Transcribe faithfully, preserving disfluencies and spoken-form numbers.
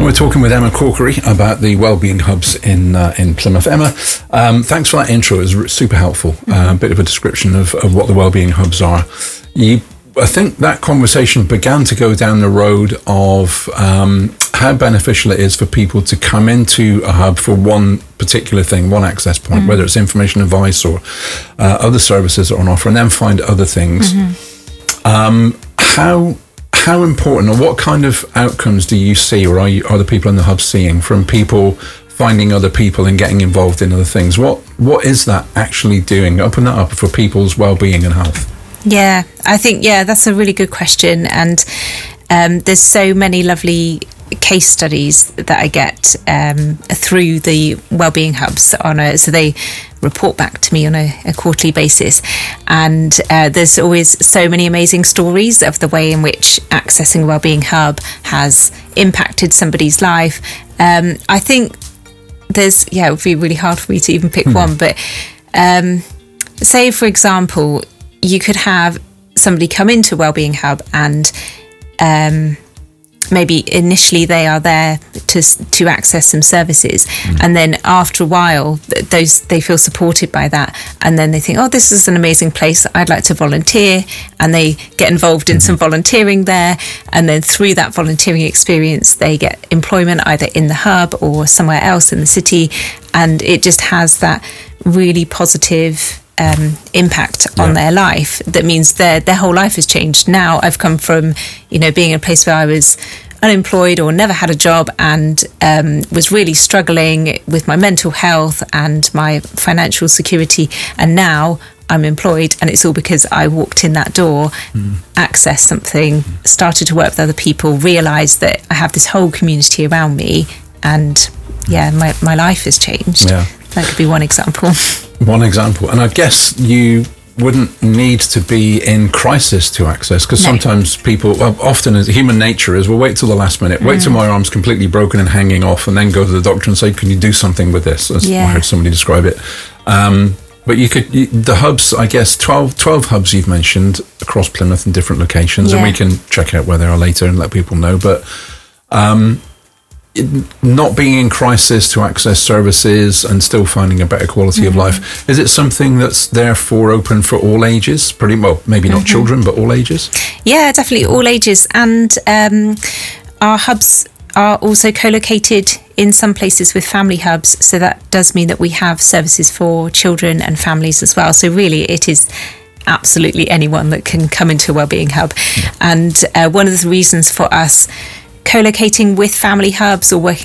We're talking with Emma Corkery about the wellbeing hubs in uh, in Plymouth. Emma, um, thanks for that intro. It was super helpful. Mm-hmm. Uh, a bit of a description of, of what the wellbeing hubs are. You, I think that conversation began to go down the road of um, how beneficial it is for people to come into a hub for one particular thing, one access point, mm-hmm. whether it's information, advice, or uh, other services that are on offer, and then find other things. Mm-hmm. Um, how how important, or what kind of outcomes do you see, or are, you, are the people in the hub seeing from people finding other people and getting involved in other things? What what is that actually doing? Open that up for people's well-being and health. Yeah, I think, yeah, that's a really good question. And um, there's so many lovely case studies that I get um, through the wellbeing hubs on a, so they report back to me on a, a quarterly basis. And uh, there's always so many amazing stories of the way in which accessing a wellbeing hub has impacted somebody's life. Um, I think there's, yeah, it would be really hard for me to even pick mm. one, but um, say, for example, you could have somebody come into Wellbeing Hub and um, maybe initially they are there to to access some services, mm. and then after a while those they feel supported by that, and then they think, oh, this is an amazing place, I'd like to volunteer, and they get involved in mm-hmm. some volunteering there, and then through that volunteering experience they get employment either in the hub or somewhere else in the city, and it just has that really positive Um, impact on yeah. their life. That means their their whole life has changed. Now I've come from, you know, being in a place where I was unemployed or never had a job, and um, was really struggling with my mental health and my financial security, and now I'm employed, and it's all because I walked in that door, mm. accessed something, started to work with other people, realised that I have this whole community around me, and yeah, my, my life has changed. Yeah. That could be one example. One example. And I guess you wouldn't need to be in crisis to access, because no. sometimes people, well, often as human nature is, we'll wait till the last minute, wait mm. till my arm's completely broken and hanging off, and then go to the doctor and say, can you do something with this? That's yeah. I heard somebody describe it. Um, but you could, you, the hubs, I guess, twelve, twelve hubs you've mentioned across Plymouth in different locations, yeah. and we can check out where they are later and let people know. But um, not being in crisis to access services and still finding a better quality mm-hmm. of life, is it something that's therefore open for all ages? Pretty well, maybe not mm-hmm. children, but all ages? Yeah, definitely all ages. And um, our hubs are also co-located in some places with family hubs, so that does mean that we have services for children and families as well. So really it is absolutely anyone that can come into a wellbeing hub. Yeah. And uh, one of the reasons for us co-locating with family hubs or working